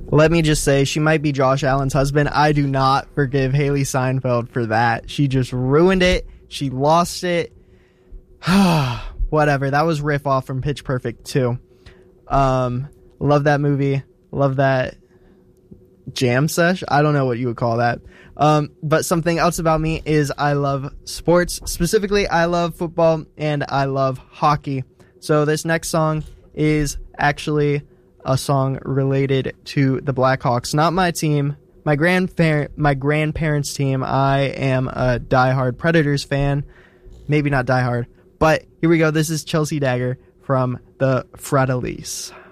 Let me just say, she might be Josh Allen's husband. I do not forgive Haley Steinfeld for that. She just ruined it. She lost it. Whatever. That was riff off from Pitch Perfect 2. Love that movie. Love that jam sesh. I don't know what you would call that. But something else about me is I love sports. Specifically, I love football and I love hockey. So this next song is actually a song related to the Blackhawks. Not my team. My grandparents' team. I am a diehard Predators fan. Maybe not diehard. But here we go. This is Chelsea Dagger from the Fratellis.